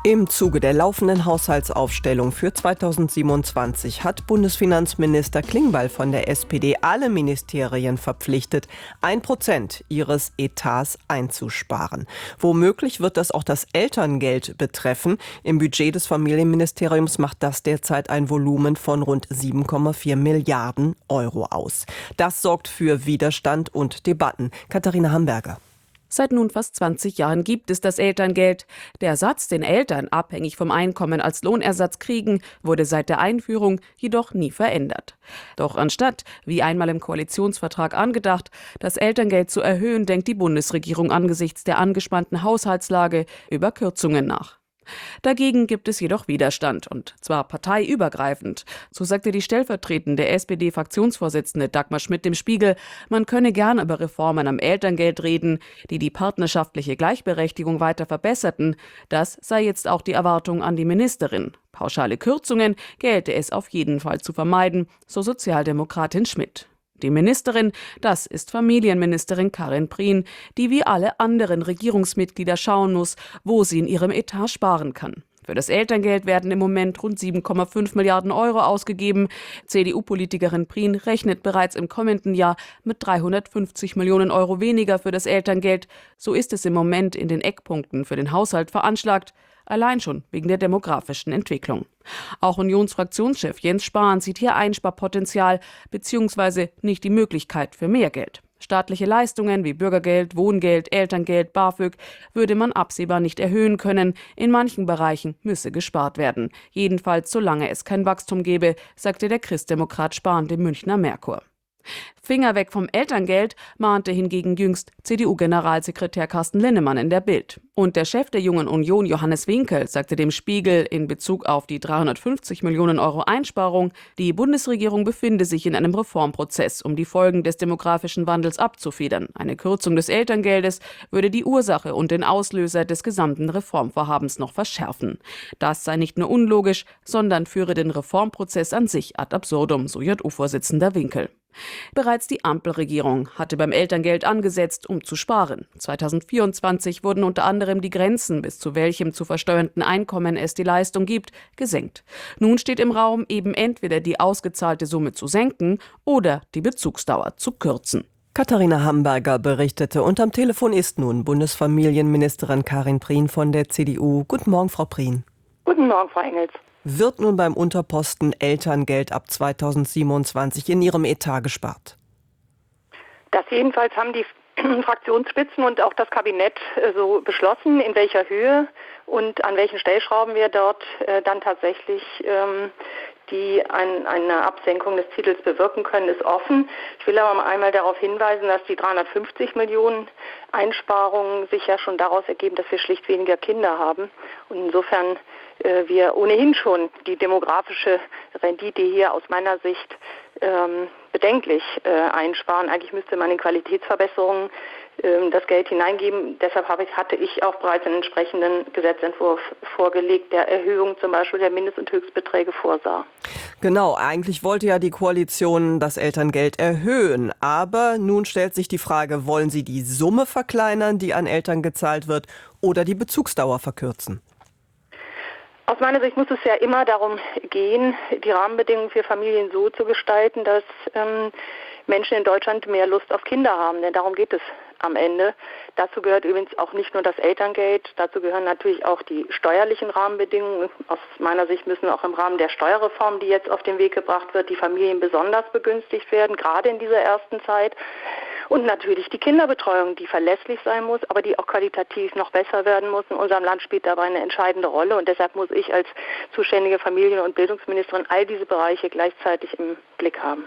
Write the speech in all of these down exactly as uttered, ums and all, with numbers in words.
Im Zuge der laufenden Haushaltsaufstellung für zweitausendsiebenundzwanzig hat Bundesfinanzminister Klingbeil von der S P D alle Ministerien verpflichtet, ein Prozent ihres Etats einzusparen. Womöglich wird das auch das Elterngeld betreffen. Im Budget des Familienministeriums macht das derzeit ein Volumen von rund sieben Komma vier Milliarden Euro aus. Das sorgt für Widerstand und Debatten. Katharina Hamburger. Seit nun fast zwanzig Jahren gibt es das Elterngeld. Der Satz, den Eltern abhängig vom Einkommen als Lohnersatz kriegen, wurde seit der Einführung jedoch nie verändert. Doch anstatt, wie einmal im Koalitionsvertrag angedacht, das Elterngeld zu erhöhen, denkt die Bundesregierung angesichts der angespannten Haushaltslage über Kürzungen nach. Dagegen gibt es jedoch Widerstand, und zwar parteiübergreifend. So sagte die stellvertretende S P D-Fraktionsvorsitzende Dagmar Schmidt dem Spiegel, man könne gern über Reformen am Elterngeld reden, die die partnerschaftliche Gleichberechtigung weiter verbesserten. Das sei jetzt auch die Erwartung an die Ministerin. Pauschale Kürzungen gelte es auf jeden Fall zu vermeiden, so Sozialdemokratin Schmidt. Die Ministerin, das ist Familienministerin Karin Prien, die wie alle anderen Regierungsmitglieder schauen muss, wo sie in ihrem Etat sparen kann. Für das Elterngeld werden im Moment rund sieben Komma fünf Milliarden Euro ausgegeben. C D U-Politikerin Prien rechnet bereits im kommenden Jahr mit dreihundertfünfzig Millionen Euro weniger für das Elterngeld. So ist es im Moment in den Eckpunkten für den Haushalt veranschlagt. Allein schon wegen der demografischen Entwicklung. Auch Unionsfraktionschef Jens Spahn sieht hier Einsparpotenzial bzw. nicht die Möglichkeit für mehr Geld. Staatliche Leistungen wie Bürgergeld, Wohngeld, Elterngeld, BAföG würde man absehbar nicht erhöhen können. In manchen Bereichen müsse gespart werden. Jedenfalls solange es kein Wachstum gebe, sagte der Christdemokrat Spahn dem Münchner Merkur. Finger weg vom Elterngeld, mahnte hingegen jüngst C D U-Generalsekretär Carsten Linnemann in der Bild. Und der Chef der Jungen Union, Johannes Winkel, sagte dem Spiegel in Bezug auf die dreihundertfünfzig Millionen Euro Einsparung, die Bundesregierung befinde sich in einem Reformprozess, um die Folgen des demografischen Wandels abzufedern. Eine Kürzung des Elterngeldes würde die Ursache und den Auslöser des gesamten Reformvorhabens noch verschärfen. Das sei nicht nur unlogisch, sondern führe den Reformprozess an sich ad absurdum, so J U-Vorsitzender Winkel. Bereits die Ampelregierung hatte beim Elterngeld angesetzt, um zu sparen. zweitausendvierundzwanzig wurden unter anderem die Grenzen, bis zu welchem zu versteuernden Einkommen es die Leistung gibt, gesenkt. Nun steht im Raum, eben entweder die ausgezahlte Summe zu senken oder die Bezugsdauer zu kürzen. Katharina Hamburger berichtete, und am Telefon ist nun Bundesfamilienministerin Karin Prien von der C D U. Guten Morgen, Frau Prien. Guten Morgen, Frau Engels. Wird nun beim Unterposten Elterngeld ab zweitausendsiebenundzwanzig in Ihrem Etat gespart? Das jedenfalls haben die Fraktionsspitzen und auch das Kabinett so beschlossen, in welcher Höhe und an welchen Stellschrauben wir dort äh, dann tatsächlich ähm, die ein, eine Absenkung des Titels bewirken können, ist offen. Ich will aber einmal darauf hinweisen, dass die dreihundertfünfzig Millionen Einsparungen sich ja schon daraus ergeben, dass wir schlicht weniger Kinder haben. Und insofern äh, wir ohnehin schon die demografische Rendite hier aus meiner Sicht ähm, bedenklich äh, einsparen. Eigentlich müsste man in Qualitätsverbesserungen äh, das Geld hineingeben. Deshalb habe ich, hatte ich auch bereits einen entsprechenden Gesetzentwurf vorgelegt, der Erhöhung zum Beispiel der Mindest- und Höchstbeträge vorsah. Genau, eigentlich wollte ja die Koalition das Elterngeld erhöhen. Aber nun stellt sich die Frage, wollen Sie die Summe verkleinern, die an Eltern gezahlt wird, oder die Bezugsdauer verkürzen? Aus meiner Sicht muss es ja immer darum gehen, die Rahmenbedingungen für Familien so zu gestalten, dass ähm, Menschen in Deutschland mehr Lust auf Kinder haben. Denn darum geht es am Ende. Dazu gehört übrigens auch nicht nur das Elterngeld, dazu gehören natürlich auch die steuerlichen Rahmenbedingungen. Aus meiner Sicht müssen auch im Rahmen der Steuerreform, die jetzt auf den Weg gebracht wird, die Familien besonders begünstigt werden, gerade in dieser ersten Zeit. Und natürlich die Kinderbetreuung, die verlässlich sein muss, aber die auch qualitativ noch besser werden muss. In unserem Land spielt dabei eine entscheidende Rolle. Und deshalb muss ich als zuständige Familien- und Bildungsministerin all diese Bereiche gleichzeitig im Blick haben.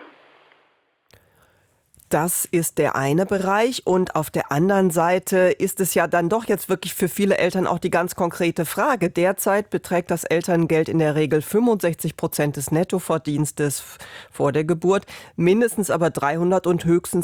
Das ist der eine Bereich, und auf der anderen Seite ist es ja dann doch jetzt wirklich für viele Eltern auch die ganz konkrete Frage. Derzeit beträgt das Elterngeld in der Regel fünfundsechzig Prozent des Nettoverdienstes vor der Geburt, mindestens aber dreihundert und höchstens